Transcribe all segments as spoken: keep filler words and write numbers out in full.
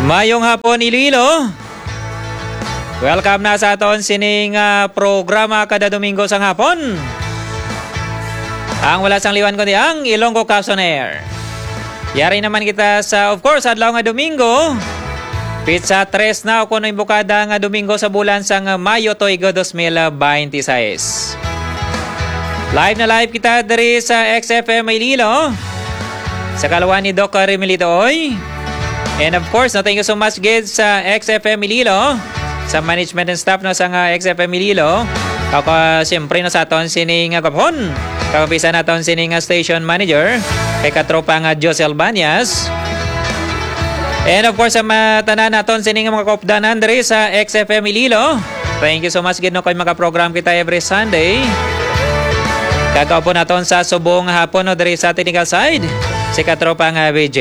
Mayong hapon Iloilo. Welcome na sa aton sining uh, programa kada Domingo sang hapon. Ang wala sang liwan kundi ang Ilonggo Caps on Air. Yari naman kita sa of course adlaw nga Domingo. Pizza tres na kuno imbukada nga Domingo sa bulan sang Mayo tuig dos mil beintiséis. Live na live kita diri sa X F M Iloilo. Sa kalawan ni Doc Remilito Oy. And of course, no, thank you so much guys sa X F M Iloilo, sa management and staff no sa uh, X F M Iloilo. Kako siyempre no sa aton sining kapon. Kapisa naton sining station manager kay katropa nga Josel Banyas. And of course, sa matanan naton sining mga kopdanan diri sa X F M Iloilo. Thank you so much gid no kay maka-program kita every Sunday. Kakaupo naton sa subong hapon no diri sa technical side si katropa nga B J.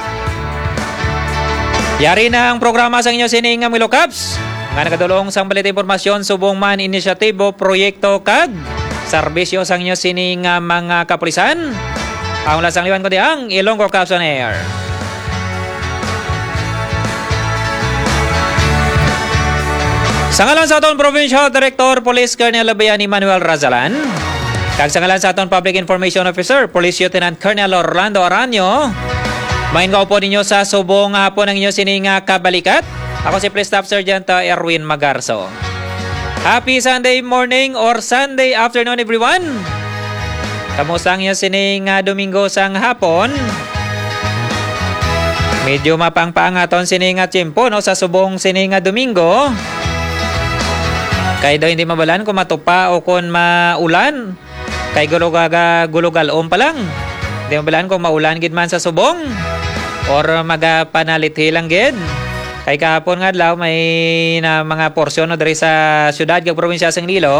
Yari na ang programa sa inyo sining nga Milo Caps. Nga nakadulong sang balit impormasyon subong man inisyatibo, proyekto kag serbisyo sang inyo sining nga mga kapulisan. Ang lasang liwan ko di ang Ilonggo Caps on Air. Sa ngalan sa aton Provincial Director Police Colonel Bayani Manuel Razalan, kag sa ngalan sa aton Public Information Officer Police Lieutenant Colonel Orlando Aranyo, main ka po ninyo sa subong hapon ng inyo sining kabalikat. Ako si Police Staff Sergeant Erwin Magarso. Happy Sunday morning or Sunday afternoon everyone. Kamusta ang inyo sining Domingo sang hapon? Medyo mapangpaangaton sining tiyempo no sa subong sining Domingo. Kaya daw hindi mabalan kung matupa o kung maulan. Kay gulugaga gulugalom pa lang. Hindi mabalan kung maulan gid man sa subong. Or magapanalit lang gid. Kay kahapon nga adlaw may na mga porsyon no diri sa syudad kag probinsya sang Iloilo.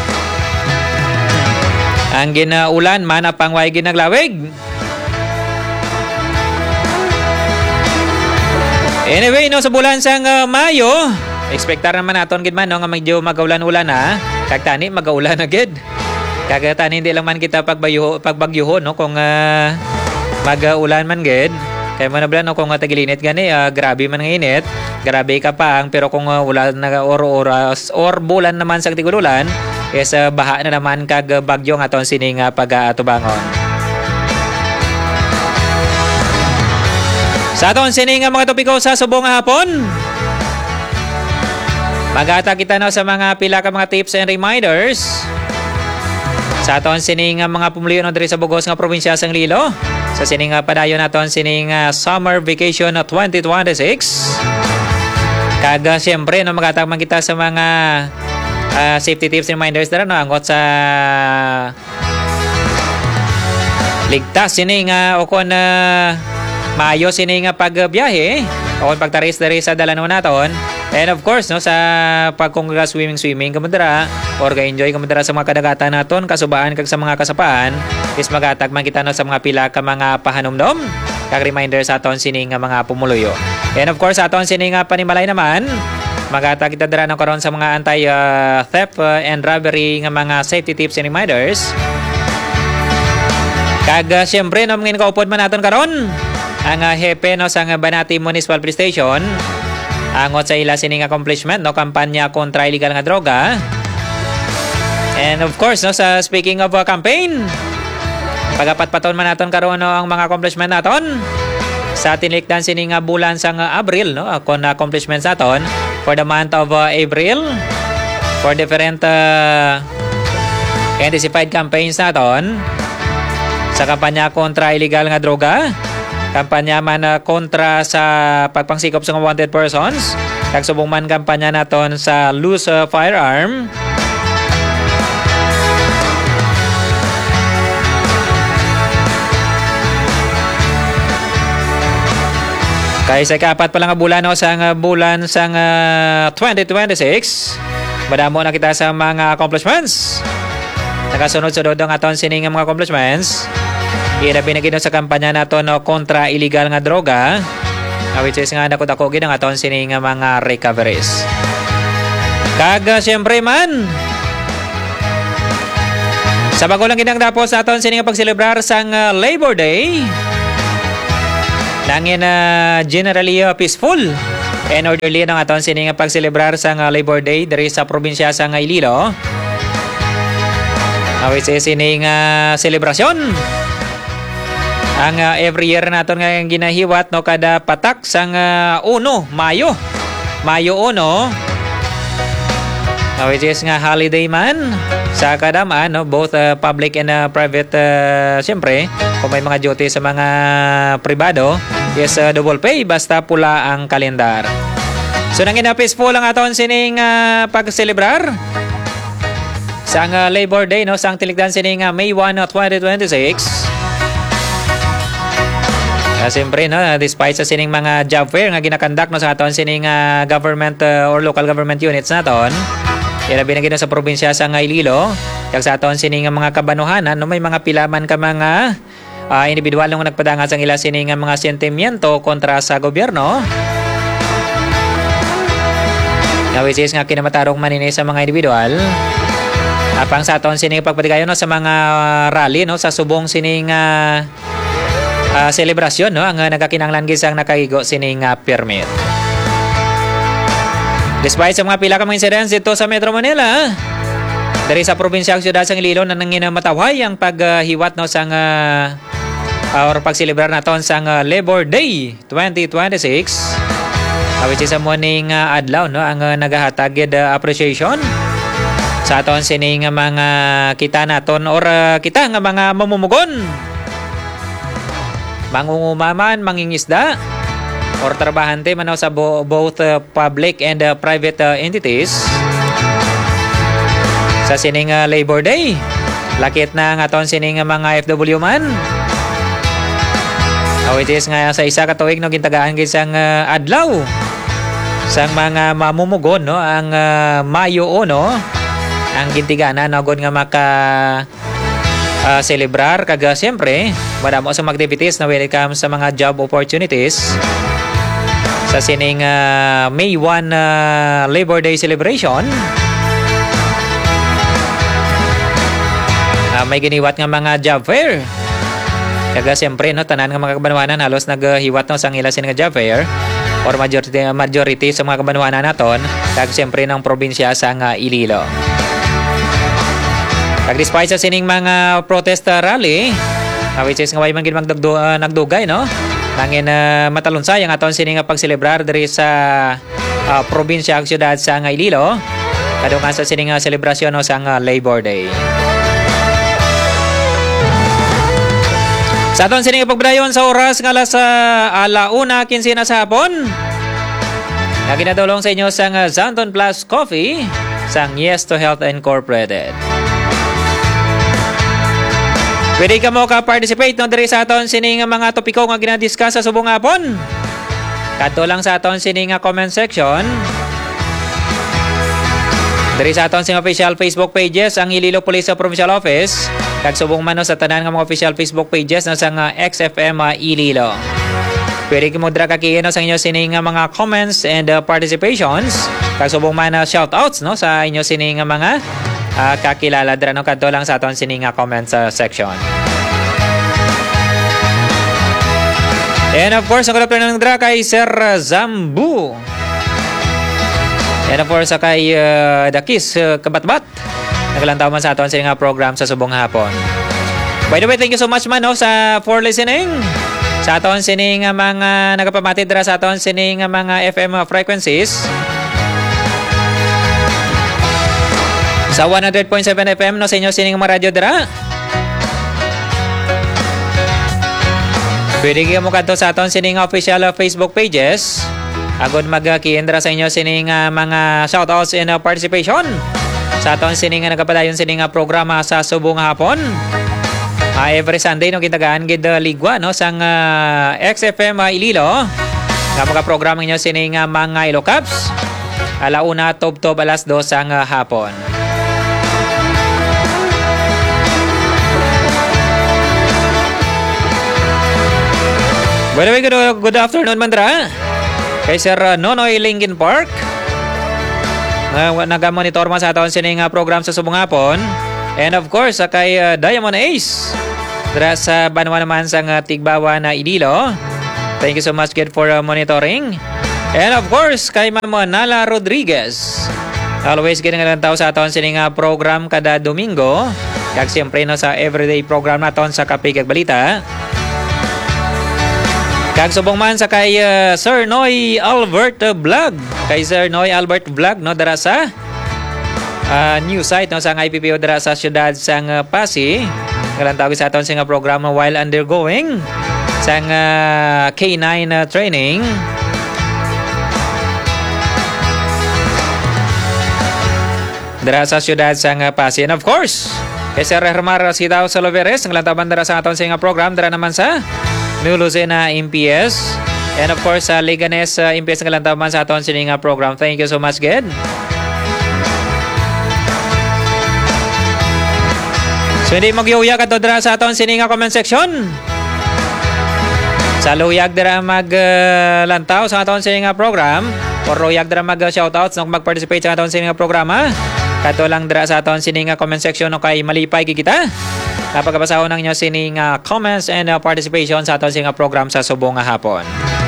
Ang ginaulan man apang way ginaglawig. Anyway no sa bulan sang uh, Mayo, expectar naman naton gid man no nga medyo magaulan-ulan na. Kag tani magaulan na gid. Kag tani hindi lang man kita pagbayo pagbagyuhon no kung uh, mag-ulan man gid. Kaya man na no, kung tagilinit gani, uh, grabe man ng init, grabe ka pa ang pero kung uh, wala na or oras or bulan naman sa tigululan, is uh, baha na naman kag bagyo nga aton sining uh, pag-atubangon. Sa aton sining uh, mga topiko sa subong hapon, mag-ata kita na sa mga pila ka mga tips and reminders sa aton sining uh, mga pumiliyon no, diri sa bugos nga probinsya sang Iloilo. Sa sining uh, padayon naton sining uh, summer vacation uh, twenty twenty-six. Kaga siyempre no magatagman kita sa mga uh, safety tips and reminders dara no angot sa ligtas sining uh, o kon uh, maayo sining uh, pagbiyahe o kon pagtaris diri sa dalanon naton. And of course no sa pagkongga swimming swimming kamudra or ga-enjoy kamudra sa mga kadagatan naton kasubaan kag sa mga kasapaan is magatagman kita no sa mga pila ka mga pahanumdom kag reminder sa aton sining nga mga pumuluyo. And of course aton sining nga panimalay naman magatag kita dira no karon sa mga anti uh, theft uh, and robbery nga mga safety tips and reminders. Kag uh, siyempre no ngin kaupod man naton karon ang uh, hepe no sa Banati Municipal Police Station. Angot sa ila sining accomplishment no kampanya kontra illegal nga droga. And of course no sa speaking of uh, campaign, pagapat paton man naton karon no ang mga accomplishment naton sa tinlikdan sining uh, bulan sang uh, Abril no kon accomplishments naton for the month of uh, April for different uh, intensified campaigns naton sa kampanya kontra illegal nga droga. Kampanya man uh, kontra sa pagpangsikop sa wanted persons. Kag subong man kampanya naton sa loose uh, firearm. Kay sa kapat pa lang nga bulan no sa uh, bulan sang uh, twenty twenty-six. Madamo na kita sa mga accomplishments. Nakasunod-sunod ang aton sining mga accomplishments. Ira pinagino sa kampanya nato no kontra illegal nga droga. Uh, which is nga dako-dako gid ang aton sining mga recoveries. Kag siyempre man sa bago lang ginang dapos sa aton sining pagselebrar sang uh, Labor Day. Nangin uh, generally uh, peaceful and orderly ng aton sining pagselebrar sa uh, Labor Day diri sa probinsya sa uh, Iloilo. Uh, which is sining uh, selebrasyon. Ang uh, every year naton nga ginahiwat no kada patak sang uh, uno Mayo. Mayo uno. Uh, which is nga holiday man sa kadamaan no, both uh, public and uh, private uh, siyempre kung may mga duty sa mga pribado yes uh, double pay basta pula ang kalendar. So nang ina peaceful ang aton sining uh, pagselebrar sang uh, Labor Day no sang tiligdan sining uh, May first, twenty twenty-six. Uh, siyempre no despite sa sining mga job fair nga ginakandak no sa aton sining uh, government uh, or local government units naton. Ilabi na gino sa probinsya sa Iloilo. Kag sa aton sining mga kabanuhanan no may mga pilaman ka mga uh, individual nung nagpadangat sang ila sining mga sentimiento kontra sa gobyerno. Na which is nga kinamatarong manini sa mga individual. Apang sa aton sining pagpatigayon no sa mga rally no sa subong sining uh, uh, selebrasyon no ang uh, nagakinanglan gisang nakahigo sining uh, permit. Despite sa mga pila ka mga incidents dito sa Metro Manila, dari sa probinsyang siyudad sa Iloilo na nangina matawhay ang paghiwat uh, no sang uh, uh, or pagselebrar naton sang uh, Labor Day twenty twenty-six. Uh, which is a morning uh, adlaw no ang uh, nagahatag uh, appreciation sa aton sining uh, mga kita naton or uh, kita nga mga mamumugon. Mangungumaman, mangingisda or trabahante manaw sa bo- both uh, public and uh, private uh, entities sa sining uh, Labor Day. Lakit na nga aton sining uh, mga F W man. Uh, which is nga sa isa ka tuig no gintagaan gid sang uh, adlaw sang mga mamumugon no ang uh, Mayo uno ang gintigana no gud nga maka uh, celebrar kag uh, siyempre madamo sa activities na when it comes sa mga job opportunities. Sa sining uh, May first uh, Labor Day celebration, uh, may giniwat nga mga job fair. Kaya siyempre no tanan nga mga kabanwanan halos naghiwat no sang ila sining job fair or majority majority sa mga kabanwanan naton kag siyempre ng probinsya sa uh, Iloilo. Kag despite sa sining mga protest rally, uh, which is nga way man gid magdugdo uh, nagdugay no. Nangin uh, matalunsay ang aton sining pagselebrar diri sa uh, probinsya ug siyudad sa Iloilo kadungan sa sining uh, selebrasyon no sang uh, Labor Day. Sa aton sining pagbrayon sa oras nga alas uh, alauna kinse na sa hapon. Naginadulong sa inyo sang uh, Zanton Plus Coffee sang Yes to Health Incorporated. Pwede ka mo ka-participate no diri sa aton sining mga topiko nga ginadiscuss sa subong hapon. Kadto lang sa aton sining comment section. Diri sa aton sing official Facebook pages ang Iloilo Police Provincial Office kag subong man no sa tanan nga mga official Facebook pages no sang uh, X F M uh, Iloilo. Pwede ka mo dra ka kiin no sa inyo sining mga comments and uh, participations kag subong man uh, shoutouts no sa inyo sining mga Uh, kakilala dra no kadto lang sa aton sining comments uh, section. And of course, ang kalapit ng dra kay Sir Zambu. And of course, kay uh, Dakis uh, Kabatbat. Naglantaw man sa aton sining program sa subong hapon. By the way, thank you so much man no sa for listening. Sa aton sining mga nagapamati dra sa aton sining mga F M frequencies. Sa one hundred point seven F M no sa inyo sining mga radyo dira. Pwede kayo mo kadto sa aton sining official Facebook pages. Agod magkiin dira sa inyo sining uh, mga shoutouts and uh, participation. Sa aton sining uh, nagapadayon sining uh, programa sa subong hapon. Uh, every Sunday no gitagaan gid uh, ligwa no sang uh, X F M uh, Iloilo. Nga mga programa niyo sining uh, mga Ilocaps. Alauna tob-tob alas dos sang uh, hapon. By the way, good, good afternoon, Mandra. Kay Sir uh, Nonoy Linkin Park. Uh, Nag-monitor man sa aton sining uh, program sa subong hapon. And of course, uh, kay uh, Diamond Ace. Dira sa banwa naman sa uh, Tigbawa na Iloilo. Thank you so much kid for uh, monitoring. And of course, kay Ma'am Nala Rodriguez. Always gid nga tao sa aton sining uh, program kada Domingo. Kag siyempre no sa everyday program naton sa Kape kag Balita. Kag subong man sa kay uh, Sir Noy Albert uh, Vlog. Kay Sir Noy Albert Vlog no dara sa uh, new site no sa I P P O dara sa siyudad sang uh, Pasig. Ngalan tawag sa aton sing programa while undergoing sang uh, K nine uh, training. Dara sa siyudad sang uh, Pasig. And of course, kay Sir Hermar Sitaw Saloveres, ngalan taban dara sa aton sing program dara naman sa New Lucena M P S. And of course, sa uh, Leganes uh, M P S ngalan taban sa aton sing uh, program. Thank you so much, Ged. So hindi mag-iuyak ato dira sa aton sininga comment section. Sa luyag dira maglantaw uh, sa aton sininga program or luyag dira mag-shoutouts uh, nung mag-participate sa aton sininga programa. Kato lang dira sa aton sininga comment section no kay malipay kikita. Napagabasahon ng inyo sininga comments and uh, participation sa aton sininga program sa subong nga hapon.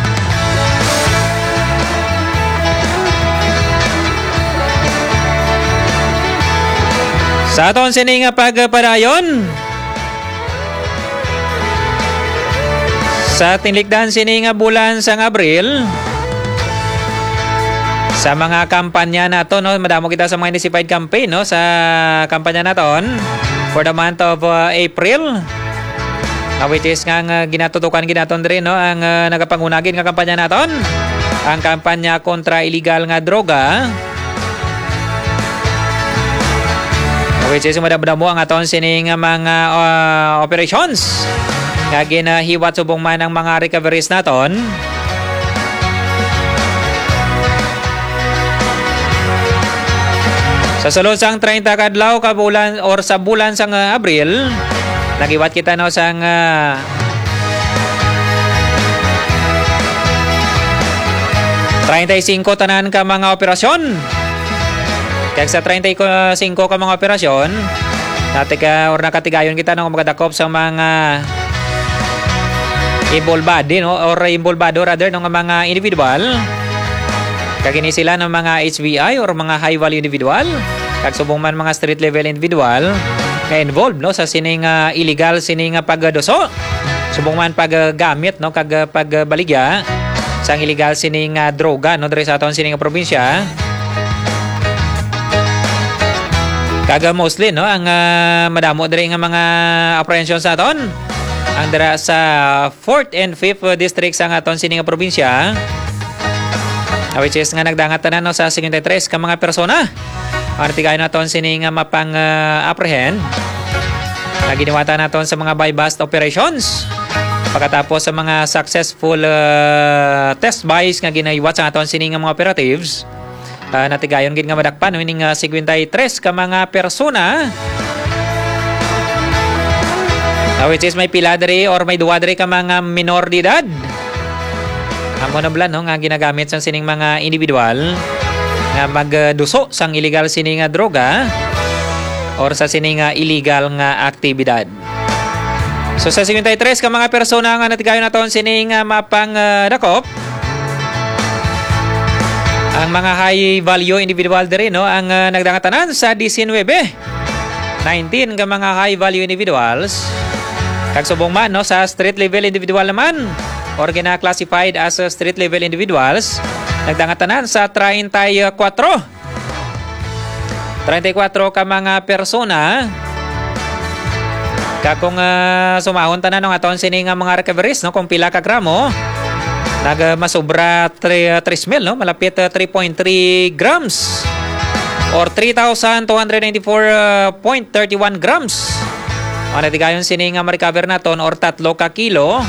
Sa aton sini nga pagpadayon sa tinlikdan sini nga bulan sang Abril sa mga kampanya nato no madamo kita sa mga municipal campaign no sa kampanya naton for the month of uh, April uh, which is nga uh, ginatutukan ginaton diri no ang uh, nagapangunagin nga kampanya naton ang kampanya kontra illegal nga droga. Which is madamo ang aton sining mga uh, operations nga ginahiwat subong man ang mga recoveries naton. Sa sulod sang thirty kadlaw ka bulan or sa bulan sang uh, Abril, nagiwat kita no sang uh, thirty-five tanan ka mga operasyon. Kaya sa thirty-five ka mga operasyon, natin ka or nakatigayon kita ng magdakop sa mga involved no or involvado rather ng mga individual. Kagini sila ng mga H V I or mga high value individual. Kag subong man mga street level individual na involved no sa sining uh, illegal sining uh, pagdoso. Subong man paggamit no kag pagbaligya sa illegal sining uh, droga no diri sa aton sining uh, probinsya. Kaga mostly no ang uh, madamo diri nga mga apprehensions sa aton ang dira sa fourth and fifth district sa aton sining nga probinsya. Which is nga nagdangat tanan no sa sixty-three ka mga persona. Ang tigayon naton sining nga mapang uh, apprehend. Naginiwatan naton sa mga buy bust operations. Pagkatapos sa mga successful uh, test buys nga ginaiwat sa aton sining nga mga operatives. Uh, natigayon gid nga madakpan ining uh, sixty-three ka mga persona. Uh, which is may pila diri or may duwa diri ka mga minor de edad. Ang monoblan no nga ginagamit sa sining mga individual nga magduso sang illegal sining nga droga or sa sining nga illegal nga aktibidad. So sa sixty-three ka mga persona nga natigayon naton sining nga mapang uh, dakop. Ang mga high value individual diri no ang uh, nagdangatanan sa nineteen. nineteen ka mga high value individuals. Kag subong man no sa street level individual naman or gina-classified as uh, street level individuals, nagdangatanan sa thirty-four. thirty-four ka mga persona. Kakong uh, sumahon tanan ng aton sining nga mga recoveries no kung pila ka gramo. Nagmasubra three mil no malapit uh, three point three grams or three thousand two hundred ninety-four point three one grams. Ano tigayon sining nga ma-recover naton or tatlo ka kilo.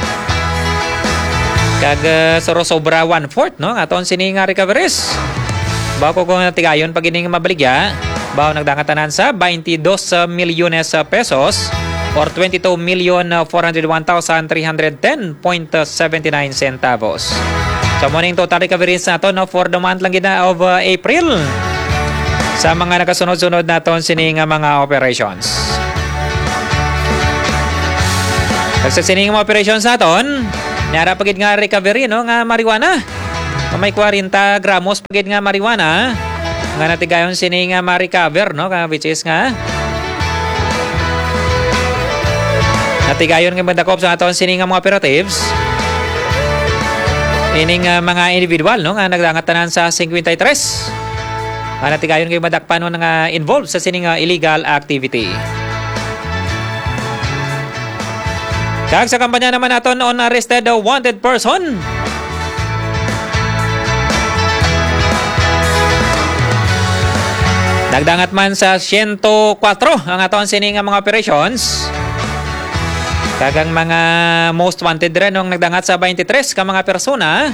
Kag uh, sobra one-fourth no aton sining nga recoveries. Bago kung tigayon pag ining mabaligya, bao nagdangatanan sa twenty-two milyones pesos or twenty-two million four hundred one thousand three hundred ten point seven nine centavos. So morning total recoveries naton no for the month lang gina of uh, April sa mga nakasunod-sunod naton sining nga mga operations. Sa sining mga operations naton, Nara pagid nga recovery no nga marijuana. May forty gramos pagid nga marijuana. Nga natigayon sini nga ma-recover no which is nga natigayon nga madakop sa aton sini nga mga operatives. Ining uh, mga individual no nga nagdangat tanan sa fifty-three. Nga natigayon nga madakpan no nga involved sa sini nga illegal activity. Kag sa kampanya naman naton on arrested wanted person. Nagdangat man sa one oh four ang aton sini nga mga operations. Kagang mga most wanted rin nung nagdangat sa twenty-three ka mga persona.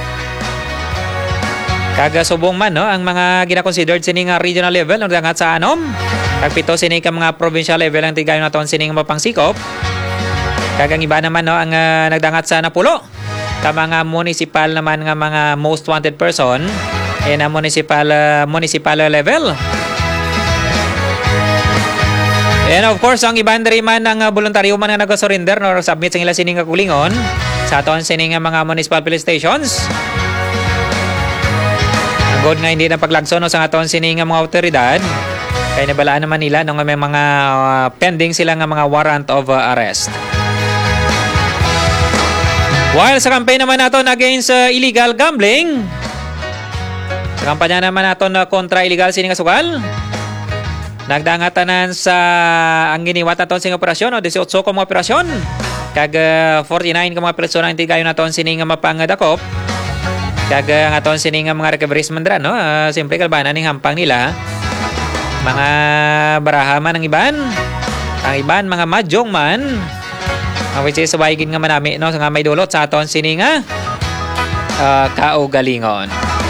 Kaga subong man no ang mga gina-considered sini nga regional level nung nagdangat sa anom. Kag pito sini ka mga provincial level ang tigayon naton sini nga mapangsikop. Kagang iba naman no ang uh, nagdangat sa napulo ka mga municipal naman nga mga most wanted person in a municipal uh, municipal level. And of course ang iban diri man ang uh, voluntaryo man nga nag-surrender no submit sa ila sining kakulingon sa aton sining mga municipal police stations. Good nga hindi na paglagso no sa aton sining mga awtoridad kay nabalaan naman nila no nga may mga uh, pending sila nga mga warrant of uh, arrest. While sa campaign naman naton against uh, illegal gambling, sa kampanya naman naton uh, kontra illegal sining sugal, nagdangatanan sa ang giniwat naton sing operasyon o eighteen ka mga operasyon kag uh, forty-nine ka mga persona ang tigayon naton sining mapangdakop kag ang aton sining mga recoveries man dra no uh, siyempre kalbanan ning hampang nila mga baraha man ang iban ang iban mga madyong man Uh, which is subayigin nga manami no nga may dulot sa aton sini nga uh, kaugalingon.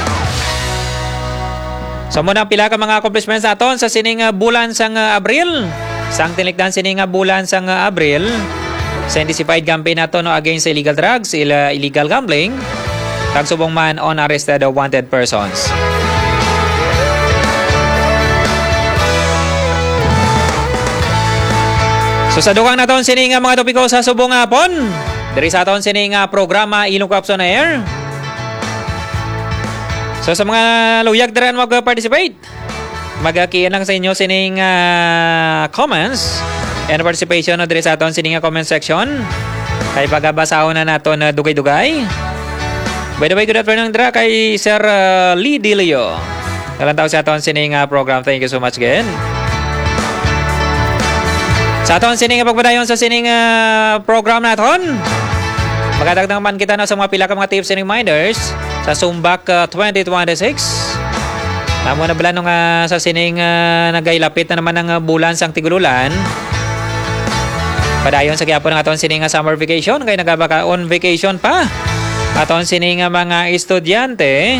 So muna pila ka mga accomplishments aton sa sini nga bulan sang uh, Abril. Sang tinikdan sini nga bulan sang uh, Abril sa intensified campaign nato no against illegal drugs, ila, illegal gambling, kag subong man on arrested wanted persons. So sa dugang naton sini nga mga topiko sa subong hapon, diri sa aton sini nga programa Ilong Cups on Air. So sa mga luyag dira mag-participate, mag-kian lang sa inyo sini nga comments and participation no diri sa aton sini nga comment section. Kay pagabasahon na naton na dugay-dugay. By the way, good afternoon dira kay Sir uh, Lee Dilio. Kalantaw sa aton sini nga program. Thank you so much again. Sa aton sining pagpadayon sa sining uh, program naton. Magadagdag man kita na sa mga pila ka mga tips and reminders sa Sumbak uh, twenty twenty-six. Namo na bala nung uh, sa sining uh, nagailapit na naman ng uh, bulan sang tigululan. Padayon sa gyapon ng aton sining uh, summer vacation kay nagabaka on vacation pa. Aton sining uh, mga estudyante.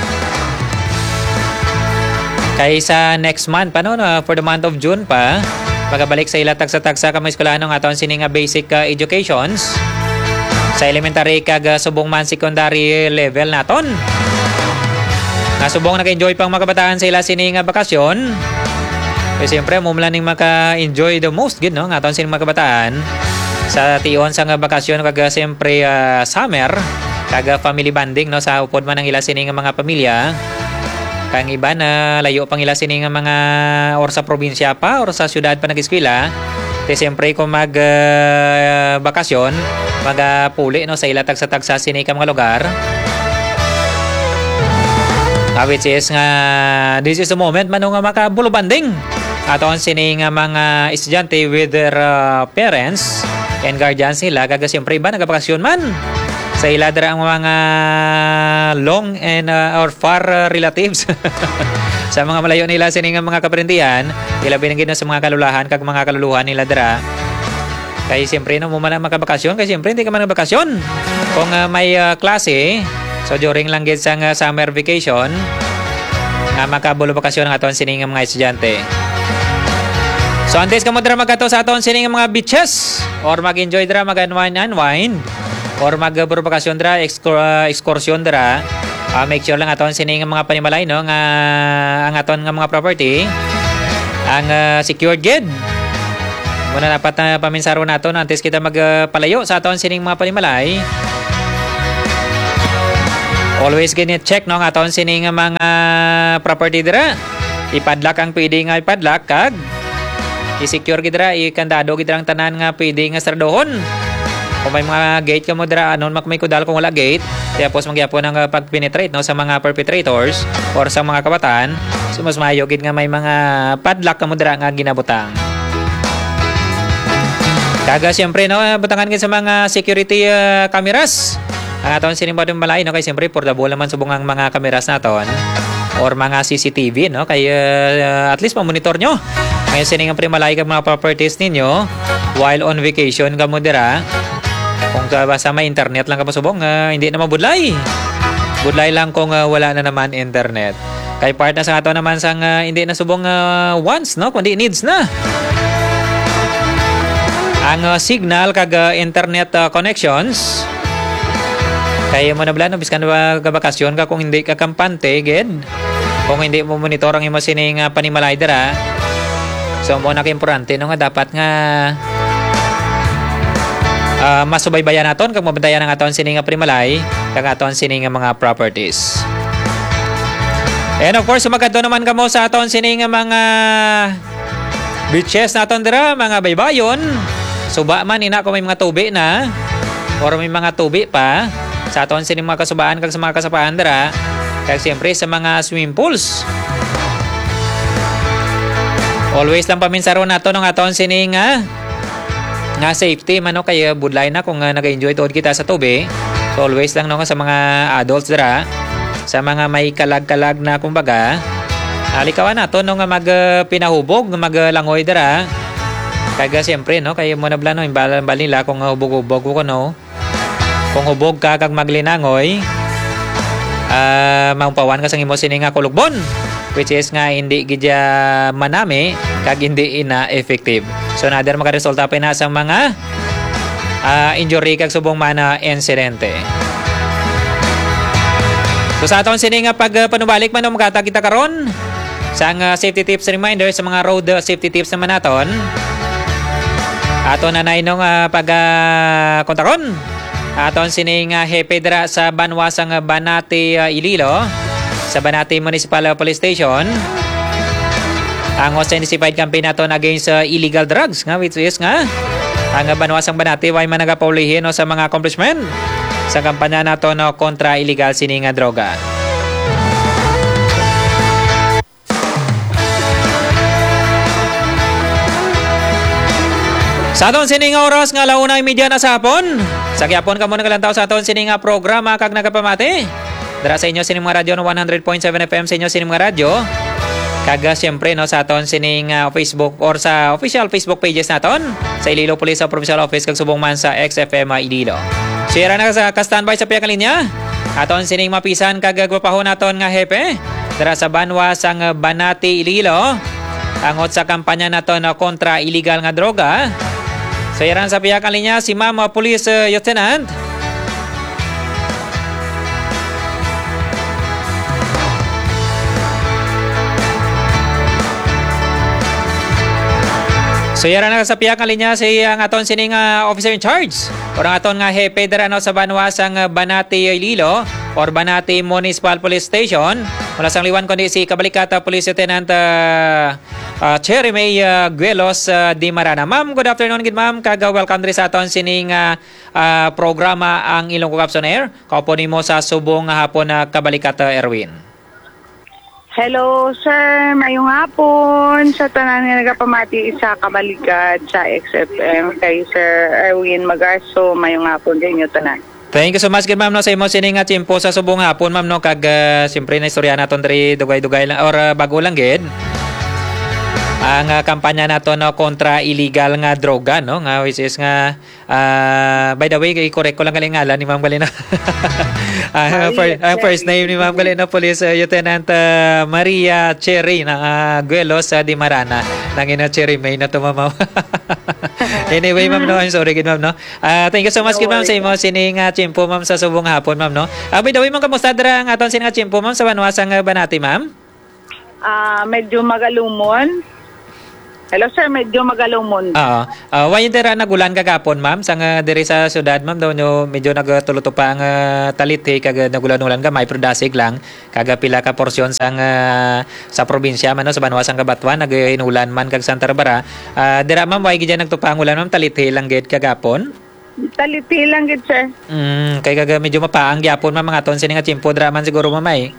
Kay sa next month pa no, uh, for the month of June pa. Pagabalik sa ilatag sa tagsa ka mga eskwelahanong aton sining nga basic uh, educations sa elementary kag uh, subong man secondary level naton. Nga subong nag-enjoy pang mga kabataan sa ila sining nga bakasyon. Kaya siyempre mo man ning maka-enjoy the most gid no nga aton sining mga kabataan sa tion sa nga bakasyon kag uh, siyempre uh, summer kag uh, family bonding no sa upod man ang ila sining nga mga pamilya. Kang iba na layo pang ila sining nga mga or sa probinsya pa or sa syudad pa nag-eskwela. Kaya siyempre kung mag uh, bakasyon, magapuli no sa ila tagsa-tagsa sining ka mga lugar. Uh, which is nga this is the moment man nga makabulubanding aton sining nga mga estudyante with their uh, parents and guardians nila. Kaga siyempre iba nagabakasyon man. Sa ila dira ang mga long and uh, or far uh, relatives sa mga malayo nila sining mga kaprendihan, ila binigyan na sa mga kalulahan kag mga kaluluhan nila dira. Kay siyempre no mo man makabakasyon, kay siyempre hindi ka man bakasyon. Kung uh, may uh, klase, so during lang gid sang uh, summer vacation, nga uh, makabulo bakasyon ang aton sining mga estudyante. So antes ka mo dira magato sa aton sining mga beaches or mag-enjoy dira mag-unwind unwind. Or mag-bakasyon dra, excursion dra, uh, make sure lang aton sining mga panimalay no nga ang aton nga mga property ang uh, secured gid. Muna dapat na uh, paminsaro naton antes kita magpalayo uh, sa aton sining mga panimalay. Always gini check no nga aton sining mga property dira. Ipadlock ang pwede nga ipadlock kag i-secure gid dira ikandado gid ang tanan nga pwede nga sardohon. Kung may mga gate ka mo dira anon may kudal kung wala gate, tapos magyapon ang uh, pag-penetrate no sa mga perpetrators or sa mga kabataan, so mas maayo gid nga may mga padlock ka mo dira nga ginabutang. Kaga siyempre no butangan gid sa mga security uh, cameras. Ang aton sinimba balay no kay siyempre portable naman subong ang mga kameras naton or mga C C T V no kay uh, at least ma-monitor nyo. Ngayon sining ang primalay kag mga properties ninyo while on vacation ka mo dira. Kung sa may internet lang ka masubong, uh, hindi na mabudlay. Budlay lang kung uh, wala na naman internet. Kay part na sa ato naman sang uh, hindi na subong uh, wants no kundi needs na. Ang uh, signal kag uh, internet uh, connections kaya mo na bala no biskan ba ka bakasyon ka kung hindi ka kampante gid. Kung hindi mo monitor ang imo sining uh, panimalay dira. So mo na importante no nga dapat nga uh, masubaybayan naton kag mabantayan ang aton sining nga primalay kag aton sining nga mga properties. And of course sumagadto naman kamo sa aton sining nga mga beaches naton dira, mga baybayon. Suba man ina kung may mga tubi na or may mga tubi pa sa aton sining mga kasubaan kag sa mga kasapaan dira kag siyempre sa mga swimming pools. Always lang paminsaron nato ng aton sining nga nga safety man no kay budlay na kung uh, nag-enjoy tuod kita sa tubi. So always lang no sa mga adults dira sa mga may kalag-kalag na kumbaga alikawan nato no nga mag uh, pinahubog maglangoy dira kag siyempre no kay mo na bla no imbal nila kung uh, hubog-hubog ko no kung hubog ka kag maglinangoy uh, maupawan ka sa imo sining nga kulugbon which is nga hindi gidya manami kag hindi ina effective. So nader makaresulta pa na sa mga uh, injury kag subong mana insidente. So sa aton sining nga pag uh, panubalik man no magata kita karon sa uh, safety tips reminder sa mga road uh, safety tips naman naton. Aton na nay nung uh, pag uh, kontakon aton sining uh, hepe dira sa Banwasang uh, Banati uh, Ililo sa Banati Municipal Police Station. Ang intensified campaign naton against uh, illegal drugs nga which is nga ang uh, Banwasang Banati way man nagapaulihin no, sa mga accomplishment sa kampanya nato no kontra illegal sining nga droga. Sa aton sining nga oras nga launa media na sa hapon. Sa gyapon kamo nagalantaw sa aton sining nga programa kag nagapamati. Dira sa inyo sining mga radyo no one hundred point seven F M sa inyo sining mga radyo. Kaga siyempre no sa aton sining uh, Facebook or sa official Facebook pages naton sa Iloilo Police Provincial Office kag subong man sa X F M uh, Iloilo. Sira na sa ka-standby sa piya ka linya. Aton sining mapisan kag gagwapahon naton nga hepe. Dira sa Banwasang Banati Iloilo. Angot sa kampanya naton no, kontra illegal nga droga. So yaran sa piya ka linya si Ma'am uh, Police uh, Lieutenant So yara na sa piyak nga linya si ang aton sining uh, officer in charge or ang aton nga hepe dira no sa Banwasang uh, Banati Ililo or Banati Municipal Police Station. Mula sang liwan kundi si Kabalikata Police Lieutenant uh, uh, Cherry May uh, Guelos uh, Di Marana. Ma'am, good afternoon gid ma'am. Kaga welcome diri sa aton sining uh, uh, programa ang Ilonggo Caps on Air. Kaupo nimo sa subong nga hapon na uh, Kabalikata Erwin. Hello, sir. Mayong hapon. Sa tanan nga nagapamati sa Kabaligad sa X F M kay Sir Erwin Magarso. Mayong hapon din yung tanan. Thank you so much, good ma'am, no, sa imo sining nga timpo sa subong hapon, ma'am, no, kag uh, siyempre na istorya naton diri dugay-dugay lang or uh, bago lang gid. Ang uh, kampanya nato no kontra illegal nga droga no nga which is nga uh, by the way i-correct ko lang ngalan ni Ma'am Galina. Ang uh, first, uh, first name ni Ma'am Galina Police uh, Lieutenant uh, Maria Cherry na uh, Guelos uh, Di Marana. Nangina Cherry May na to ma'am. Anyway ma'am no, I'm sorry gid ma'am no. Uh, thank you so much gid ma'am sa imo sining uh, chimpo ma'am sa subong hapon ma'am no. Uh, by the way ma'am kamusta dira ang aton sining chimpo ma'am sa Banwasang uh, Banati ma'am? Ah, uh, medyo magalumon. Hello sir, medyo magalumon. Oo. Uh, why dira nagulan kagapon, ma'am? Sa nga diri sa syudad, ma'am, daw nyo medyo nagtuluto pa ang uh, taliti kag nagulan-ulan ka may prodasig lang kaga pila ka porsyon sa nga sa probinsya man no, sa Banwas ang Kabatuan naghinulan man kag Santa Barbara. Uh, dira ma'am, why gid nagtupang ulan ma'am taliti lang gid kagapon? Taliti lang gid sir. Mm, kay kaga medyo mapaang gyapon ma'am mga ton sini nga timpo dira man siguro mamay.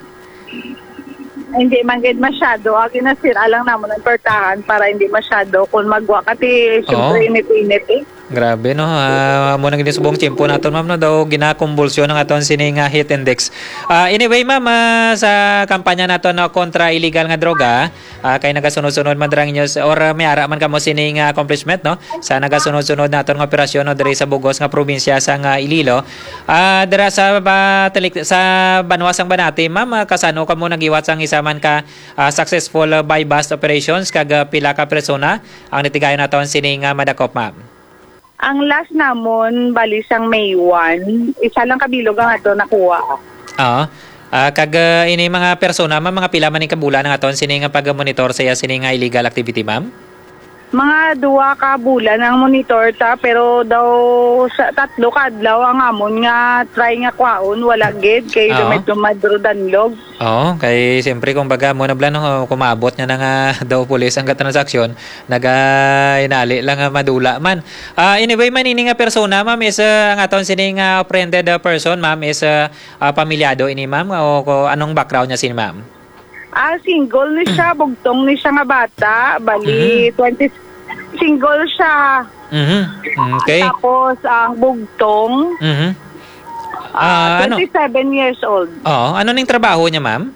Hindi man gid masyado. Agi na sira lang namon ang pertahan para hindi masyado kung magwa kati syempre Oo. init-init eh. Grabe no, uh, mo nang ginisubong tiyempo naton ma'am no daw ginakumbulsyon ng aton sini nga heat index. Uh, anyway ma'am, uh, sa kampanya naton no, kontra illegal nga droga, uh, kay nagasunod-sunod man drang news or uh, may ara man kamo sini nga accomplishment no sa nagasunod-sunod naton nga operasyon no diri sa Bugos nga probinsya sa nga Ililo. Uh, dira sa ba, talik, sa Banwasang Banati ma'am, uh, kasano kamo nagiwat sang isa man ka uh, successful uh, buy bust operations kag uh, pila ka persona ang nitigayon naton sini nga madakop ma'am. Ang last namon balisang May first, isa lang kabilog ang ato nakuha. Oo. Ah, kag uh, ini mga persona ma'am, mga pila man ni kabulan ang aton sini nga pag-monitor sa iya sini nga illegal activity ma'am? Mga duwa ka bulan ang monitor ta pero daw sa tatlo ka adlaw ang amon nga try nga kwaon wala gid kay Oo. dumit dumadro danlog. Oo, kay siyempre kung baga mo na blan no, kumabot niya na nga daw pulis ang transaksyon, naga inali lang nga madula man. Ah, anyway man ini nga persona ma'am is uh, ang aton sini nga apprehended uh, person ma'am is uh, uh, pamilyado ini ma'am o, o anong background niya sini ma'am? Ah, single ni siya, bugtong ni siya nga bata, bali twenty single siya. Mhm. Okay. Tapos ang bugtong Mhm. ah, Ah, ano? twenty-seven years old. Oo, ano ning trabaho niya ma'am?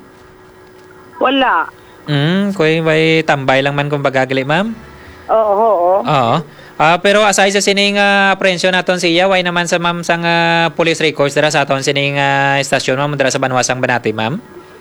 Wala. Mm, kuy may tambay lang man kung bagagali ma'am. Oo, oo. Oo. Ah, pero aside sa sining uh, apprehension naton siya, why naman sa ma'am sang uh, police records dira sa aton sining uh, estasyon ma'am dira sa Banwasang Banati ma'am?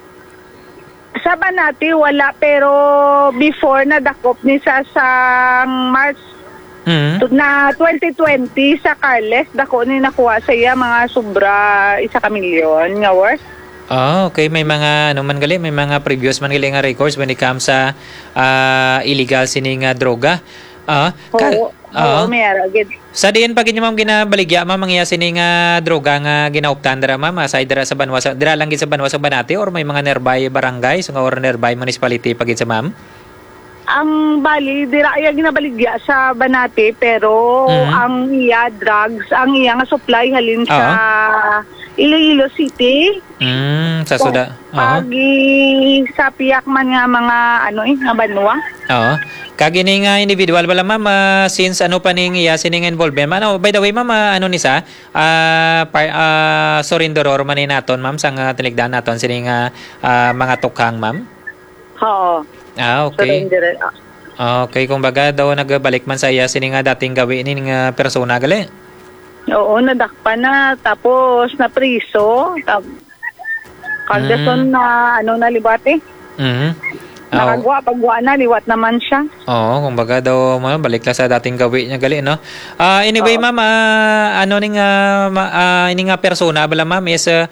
Sa Banati wala pero before na dakop ni sa sang March Mhm. na twenty twenty sa Carles dako ni nakuha sa iya mga sobra isa ka milyon nga worth. Ah, okay, may mga ano man gali, may mga previous man gali nga records when it comes sa ah, illegal sining uh, droga. Ah, ka- Oo, ah, oo, meron gid. sa diin pa gid ma'am ginabaligya ma'am ang iya sining uh, droga nga ginauptan dira ma'am aside dira sa Banwasa dira lang gid sa Banwasang Banati or may mga nearby barangay so nga or nearby municipality pa gid sa ma'am? Ang bali dira iya ginabaligya sa Banati pero Mhm. ang iya drugs ang iya nga supply halin sa Iloilo City. Mm, sa suda. Oo. Pagi sa piyak man nga mga ano eh nga banwa. Oo. Kagini nga individual wala ma'am ah, since ano pa ning iya sining involvement man. Oh, by the way ma'am ah, ano ni sa ah par- ah, surrenderor man ni naton ma'am sang uh, tiligdan naton sining ah, ah, mga tukhang ma'am. Oo. Ah, okay. Surrender. Ah, okay, kumbaga daw nagbalik man sa iya sining nga dating gawin ni nga persona gali. Oo, nadakpa na tapos na priso. Tap Kagason na ano na liwat eh. Mhm. Ah, Nakagwa, pagwa na, liwat naman siya. Oo, kumbaga daw mo balik lang sa dating gawin niya gali no. Ah, anyway Oo. ma'am, ah, ano ning ah, ma- ah, ini nga persona bala ma'am is ah,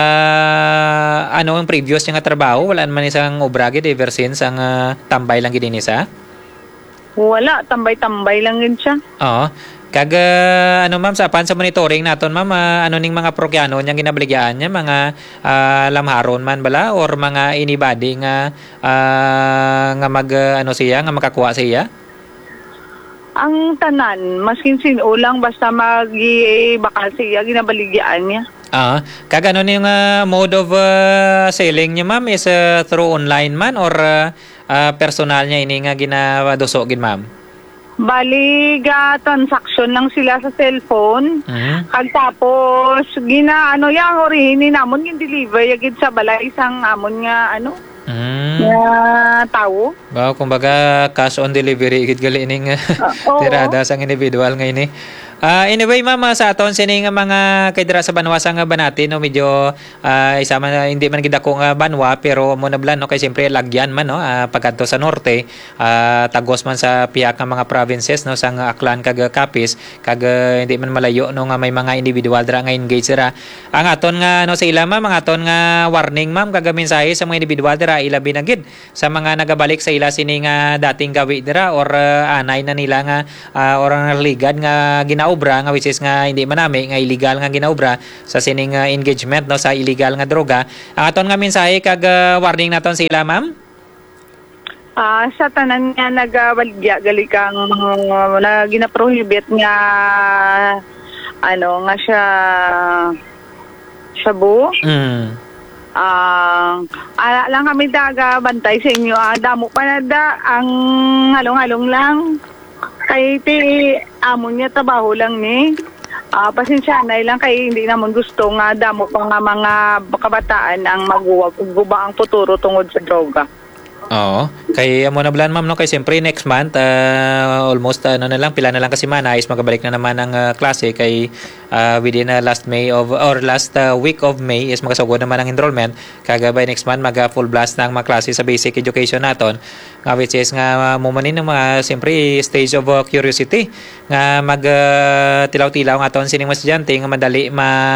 ah, ano ang previous niya nga trabaho wala man isang obra gid ever since ang ah, tambay lang gid ni sa. Wala, tambay-tambay lang yun siya. Oo. Kag ah, ano ma'am sa pan sa monitoring naton ma'am ah, ano ning mga prokyano niyang ginabaligyan niya mga ah, lamharon man bala or mga anybody nga ah, nga mag ah, ano siya nga makakuha siya. Ang tanan, maskin sino lang basta mag-bakal siya, ginabaligyan niya. Ah, kag ano ning ah, mode of ah, selling niya ma'am is ah, through online man or ah, ah, personal niya ini nga ginawaduso gid ma'am. Bali, ga transaction lang sila sa cellphone. Mhm. Kag tapos, gina, ano yang orihini namon yung deliver, yagid sa balay, isang amon nga, ano, Mm. nga tao. Ba, kumbaga cash on delivery gid gali ning Oo. tirada sang individual nga ini. Ah, anyway, ma'am, ah, sa aton sini nga mga kay dira sa banwa sa nga banati no medyo ah, isa man ah, hindi man gid ako nga banwa pero mo nablan no kay siyempre lagyan man no ah, pagkadto sa norte ah, tagos man sa piyak nga mga provinces no sa nga Aklan kag Capiz kag ah, hindi man malayo no nga may mga individual dira nga engaged dira. Ang aton nga no sa ila ma'am, ang aton nga warning ma'am kag mensahe sa mga individual dira ilabi na gid sa mga nagabalik sa ila sini nga dating gawi dira or ah, anay na nila nga uh, or ang ligad nga ginaobra nga which is nga hindi manami nga illegal nga ginaobra sa sining uh, engagement no sa illegal nga droga. Ang aton nga mensahe kag uh, warning naton sa ila ma'am. Ah, sa tanan nga nagawaligya gali kang uh, na ginaprohibit nga ano nga siya shabu. Mm. Ah, ala lang kami daga bantay sa inyo. Ah, damo pa na da ang halong-halong lang. Kay ti amo niya trabaho lang ni. Ah, pasensya na lang kay hindi naman gusto nga damo pa nga mga kabataan ang maguwag guba ang futuro tungod sa droga. Oo. Kay amo na blan ma'am no kay siyempre next month uh, almost uh, ano na lang pila na lang kasi man is magabalik na naman ang uh, klase kay uh, within uh, last May of or last uh, week of May is magasugod naman ang enrollment kaga by next month mag uh, full blast na ang mga klase sa basic education naton nga which is nga uh, mumanin ng mga siyempre stage of uh, curiosity nga mag uh, tilaw-tilaw nga aton sining mga estudyante nga madali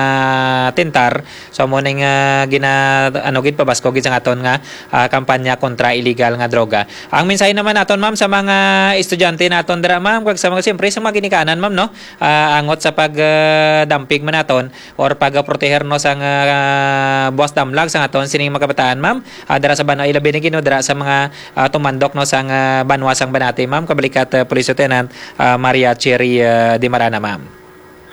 matentar so mo ning uh, gina ano gid pabasko gid sa aton nga uh, kampanya kontra illegal nga droga. Ang mensahe naman naton ma'am sa mga estudyante naton dira ma'am kag sa mga siyempre sa mga ginikanan ma'am no uh, angot sa pag uh, damping man naton or pag uh, proteher no sa uh, buwas damlag sa aton sining mga kabataan ma'am uh, dira sa Banwa ilabi ni Ginoo dira sa mga uh, tumandok no sa uh, Banwa sang Banati ma'am kabalikat uh, Police Lieutenant uh, Maria Cherry uh, Dimarana ma'am.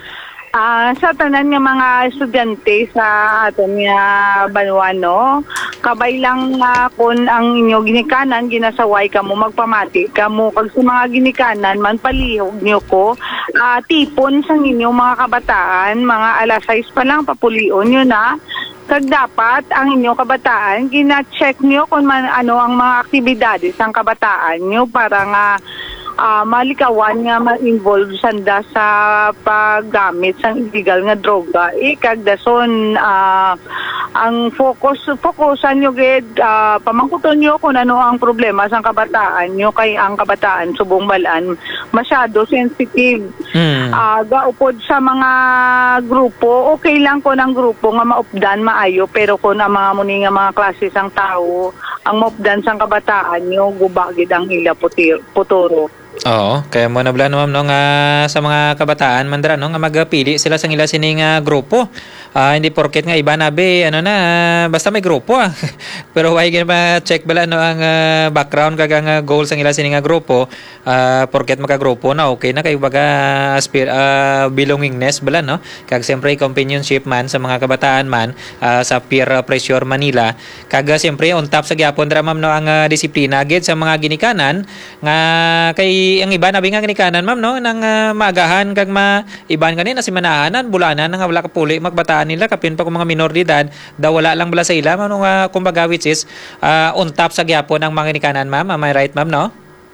Ah, sa tanan nga mga estudyante sa aton nga Banwano, kabay lang nga kun ang inyo ginikanan ginasaway kamo magpamati kamo kag sa mga ginikanan man palihog niyo ko ah, tipon sa inyong mga kabataan mga alas sais pa lang papulion nyo na kag dapat ang inyong kabataan gina-check nyo kung man, ano ang mga aktibidades ang kabataan nyo para nga uh, malikawan nga ma-involve sanda sa paggamit sang illegal nga droga. Ikag dason uh, ang focus fokusan nyo gid uh, pamangkuton nyo kung ano ang problema sang kabataan nyo kay ang kabataan subong balaan masyado sensitive. Mm. Uh, gaupod sa mga grupo, okay lang ko ng grupo nga maupdan maayo pero kung ang mga muni nga mga klase sang tao ang maupdan sang kabataan nyo gubagid ang ila putir, puturo. Oo, kaya mo na bala ma'am no nga sa mga kabataan mandra no nga magpili sila sa ila sining uh, grupo. Uh, hindi porket nga iba na be ano na basta may grupo ah. Pero why gina ba check bala no ang uh, background kag ang uh, goals ang ila sining uh, grupo uh, porket magka-grupo na okay na kay baga aspir uh, belongingness bala no kag siyempre companionship man sa mga kabataan man uh, sa peer pressure Manila kag uh, siyempre on top sa gyapon dra ma'am no ang uh, disiplina gid sa mga ginikanan nga kay ang iba na bingang ginikanan ma'am no nang uh, maagahan kag maiban kanina si manahanan bulanan nga wala ka puli magbataan nila kapin pa kung mga minor de edad daw wala lang bala sa ila ma'am uh, kumbaga which is uh, on top sa gyapon ang mga ginikanan ma'am am I right ma'am no?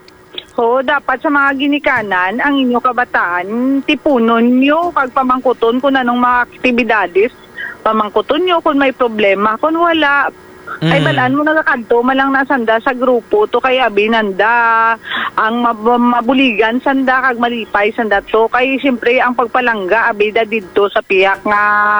So, dapat sa mga ginikanan, ang inyo kabataan, tipunon nyo, kag pamangkuton kung anong mga aktibidades, pamangkuton nyo kung may problema, kung wala, mm. ay balaan mo nagakadto, malang nasanda sa grupo, to kay abinanda, ang mab- mabuligan, sanda, kag malipay, sanda to, kay siyempre ang pagpalangga, abida dito sa piyak nga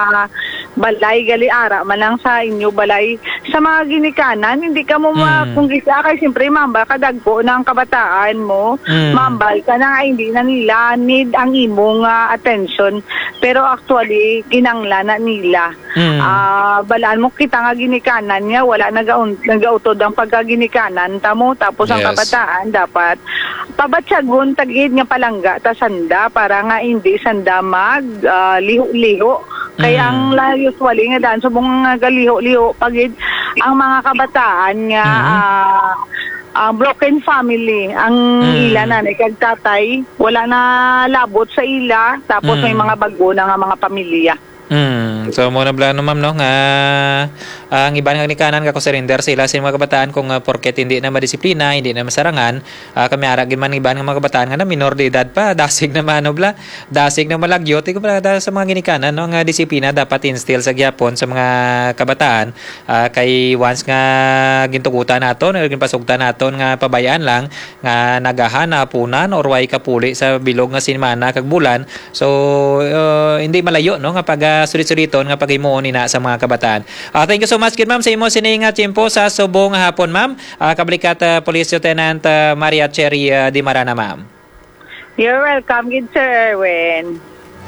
balay, gali ara, malang sa inyo balay, sa mga ginikanan, hindi ka mo mm. kung gisa kay siyempre mambal kadagpo ng kabataan mo, mm. mambal ka na hindi na nila need ang imong uh, attention pero actually kinangla na nila. Mm. Uh, balaan mo kita nga ginikanan niya wala nagaun nagautod ang pagkaginikanan tamo tapos ang yes. kabataan dapat pabatsagon tagid nga palangga ta sanda para nga hindi sanda mag uh, liho-liho. Kaya ang mm. usually nga daan subong nga galiho-liho pagid ang mga kabataan nga mm-hmm. uh, uh, broken family ang mm. ila nanay kag tatay wala na labot sa ila tapos mm. may mga bago na nga mga pamilya. Mm, so mo na blano ma'am no nga ang iba nga ni kanan ka ko surrender sila sa mga kabataan kung uh, porket hindi na madisiplina, hindi na masarangan, uh, kami ara gid man iba nga mga kabataan nga na minor de edad pa, dasig na mano bla, dasig na malagyot ko pala sa mga ginikanan no nga disiplina dapat instill sa gyapon sa mga kabataan uh, kay once nga gintugutan naton or ginpasugtan naton nga pabayaan lang nga nagahana punan or way kapuli sa bilog nga sinmana kag bulan, so uh, hindi malayo no nga pag uh, sulit-suliton nga paghimuon ina sa mga kabataan. Uh, thank you so much gid ma'am sa imo sining nga tiyempo sa subong nga hapon ma'am. Uh, Kablikat uh, Police Lieutenant uh, Maria Cherry uh, Di Marana ma'am. You're welcome, good Sir Erwin.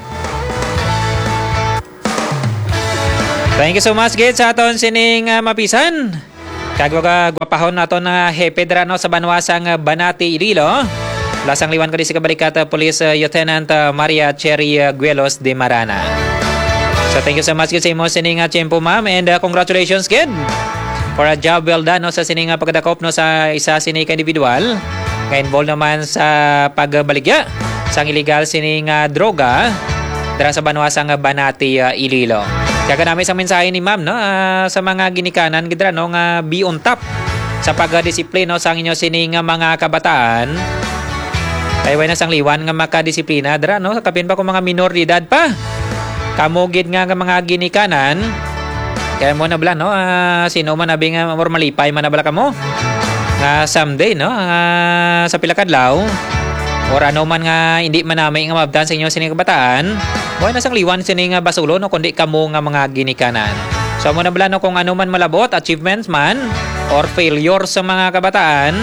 Thank you so much gid sa aton sining uh, mapisan. Kagwa gwapahon naton na uh, hepe dra no sa banwasang uh, Banati Iloilo. Lasang liwan ko di si Kablikat uh, Police uh, Lieutenant uh, Maria Cherry uh, Guelos Di Marana. So thank you so much gid sa imo sining nga tiyempo ma'am, and uh, congratulations gid for a job well done no sa sining nga pagdakop no sa isa sining ka individual nga involved naman sa pagbaligya sa illegal sining nga droga dira sa banwasang Banati uh, Iloilo. Kaya namin sa mensahe ni ma'am no uh, sa mga ginikanan gid ra no nga be on top sa pagdisiplina no, sa inyo sining nga mga kabataan. Kay way na sang liwan nga makadisiplina dira no kapin pa kung mga minor de edad pa. Kamugid nga nga mga ginikanan kaya mo na bala no uh, sino man abi nga or malipay man na bala kamo nga someday no uh, sa pila kadlaw or ano man nga hindi man namay nga mabdan sa inyo sining kabataan boy na sang liwan sining nga basulo no kundi kamo nga mga ginikanan. So mo na bala no kung ano man malabot achievements man or failure sa mga kabataan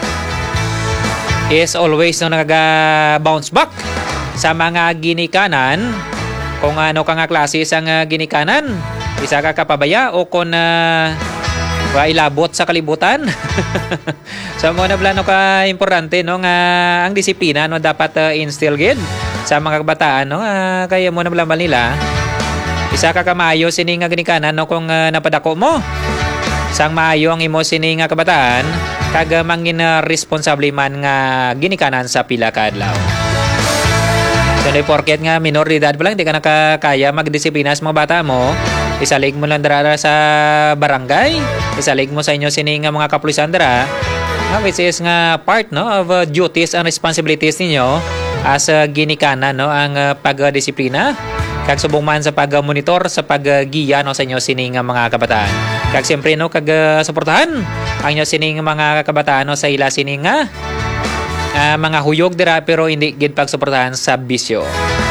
is always no naga bounce back sa mga ginikanan. Kung ano ka nga klase sang uh, ginikanan, isa ka kapabaya o kung uh, ilabot sa kalibutan. So mo na blano ka importante no nga ang disiplina no dapat uh, instill gid sa mga kabataan no uh, kaya mo na blamal nila. Isa ka kamayo sining nga ginikanan no kung uh, napadako mo. Sang maayo ang imo sining nga kabataan kag uh, mangin uh, responsable man nga ginikanan sa pila ka adlaw. So, di porket nga minor de edad pa lang, di ka nakakaya magdisiplina sa mga bata mo, isalig mo lang dara sa barangay, isalig mo sa inyo sining nga mga kapulisan dara, which is nga part no, of uh, duties and responsibilities ninyo as uh, ginikanan no, ang uh, pagdisiplina, kag subong man sa pag-monitor, sa pag-giya no, sa inyo sining nga mga kabataan. Kag siyempre no, kag uh, suportahan ang inyo sining mga kabataan no, sa ila sining nga Uh, mga huyog dira pero hindi gid pagsuportahan sa bisyo.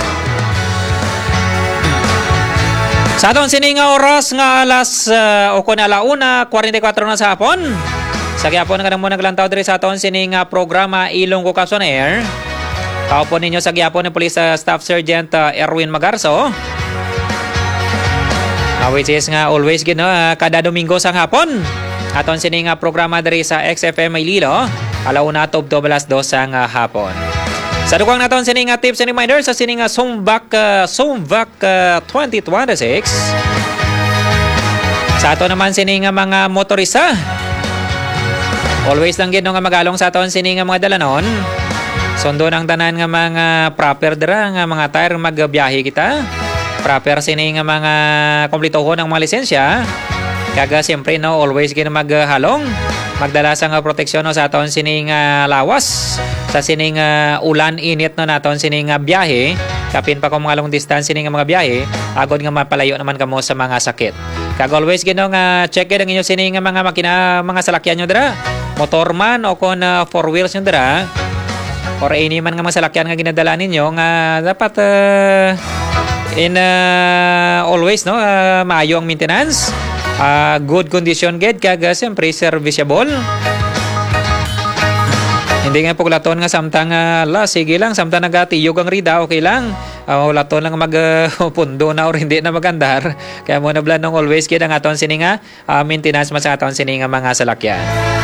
Sa aton sining nga oras nga alas uh, o kun alauna forty-four na sa hapon. Sa gyapon nga mo naglantaw diri sa aton sining nga programa Ilonggo Capson Air. Kaupon ninyo sa gyapon ni Police uh, Staff Sergeant uh, Erwin Magarso. Uh, which is nga always gid no uh, kada Domingo sa hapon. Aton sining nga programa diri sa X F M Iloilo. Alauna tob to balas dos ang uh, hapon. Sa dukwang naton sining nga tips and reminders sa sining nga Sumbak uh, Sumbak uh, twenty twenty-six. Sa ato naman sining nga mga motorista. Always lang gid no nga magalong sa aton sining nga mga dalanon. Sundo ng tanan nga mga proper dira nga mga tire magbiyahe kita. Proper sining nga mga kompletohon ng mga lisensya. Kaga siyempre no always gid maghalong. Magdala sa nga proteksyon no, sa aton sining uh, lawas sa sining uh, ulan init no naton sining uh, biyahe kapin pa kung mga long distance sining mga biyahe agod nga mapalayo naman kamo sa mga sakit. Kag always gid no nga check gid ang inyo sining nga mga makina mga salakyan nyo dira motor man o kon uh, four wheels nyo dira or any man nga mga salakyan nga ginadala ninyo nga dapat uh, in uh, always no uh, maayo ang maintenance. Uh, good condition gid kag uh, siyempre serviceable. Hindi nga puglaton nga samtang uh, la sige lang samtang nagatiyog ang rida okay lang. Uh, laton lang magpundo uh, na or hindi na magandar. Kaya mo na blanong always gid ang aton sini nga uh, maintenance mas aton sini nga mga salakyan.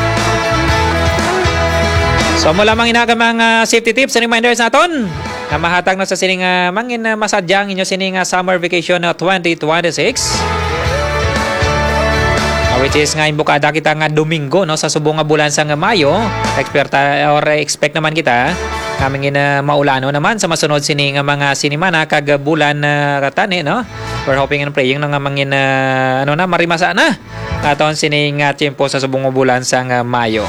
So mo lamang inaga mga safety tips and reminders naton na mahatag na sa sini nga mangin uh, masadyang inyo sini nga summer vacation uh, twenty twenty-six. Which is nga imbukada kita nga Domingo no sa subong nga bulan sa nga Mayo. Experta or expect naman kita kaming uh, maulano naman sa masunod sini nga mga sinimana kag bulan uh, katani no. We're hoping and praying na nga mangin uh, ano na marimasa na aton sining uh, tiyempo sa subong bulan sang uh, Mayo.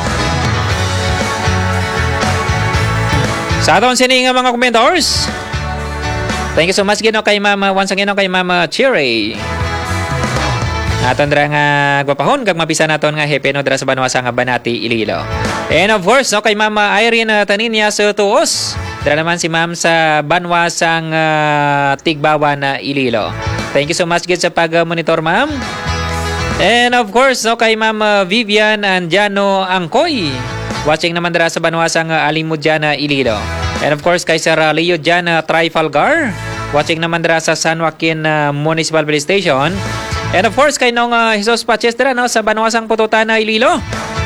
Sa aton sining uh, mga commentors. Thank you so much gino kay Mama once again kay Mama Cherry. Aton dra nga gwapahon kag mabisa naton nga happy no dra sa Banwasa nga Banati Iloilo. And of course no kay Mama Irene uh, Taninia sa Tuos. Dra naman si Ma'am sa Banwasang uh, Tigbawa na Iloilo. Thank you so much gid sa pag-monitor, Ma'am. And of course no kay Ma'am uh, Vivian Andiano Angkoy. Watching naman dra sa Banwasang uh, Alimudyana Iloilo. And of course kay Sir uh, Leo Jan uh, Trifalgar. Watching naman dra sa San Joaquin uh, Municipal Police Station. And of course kay nong uh, Jesus Paches dra no sa Banwasang Pututana Iloilo.